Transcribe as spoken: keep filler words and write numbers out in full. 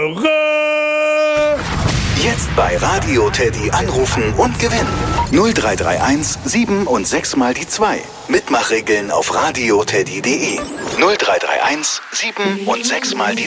Hörer. Jetzt bei Radio Teddy anrufen und gewinnen. null drei drei eins sieben und sechs mal die zwei. Mitmachregeln auf radioteddy punkt de. null drei drei eins sieben und sechs mal die